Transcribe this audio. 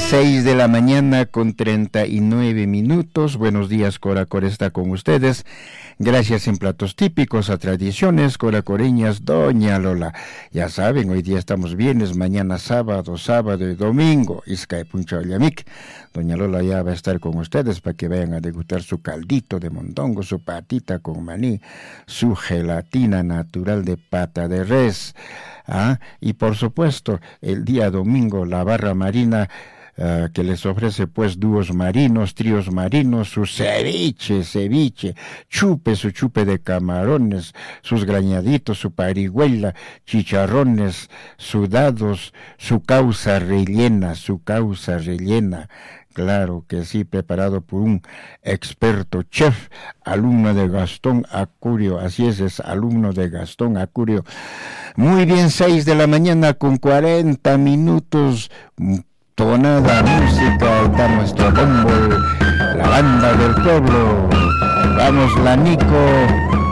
6 de la mañana con 39 minutos. Buenos días, Coracor está con ustedes. Gracias en platos típicos a tradiciones coracoreñas, Doña Lola. Ya saben, hoy día estamos viernes, mañana sábado y domingo. Iskay Puncha Ollamik. Doña Lola ya va a estar con ustedes para que vayan a degustar su caldito de mondongo, su patita con maní, su gelatina natural de pata de res. Y por supuesto, el día domingo, la barra marina que les ofrece pues dúos marinos, tríos marinos, su ceviche, su chupe de camarones, sus grañaditos, su parihuela, chicharrones sudados, su causa rellena. Claro que sí, preparado por un experto chef, alumno de Gastón Acurio. Así es alumno de Gastón Acurio. Muy bien, 6 de la mañana con 40 minutos. Tonada música, está nuestro bombo, la banda del pueblo. Vamos, la Nico.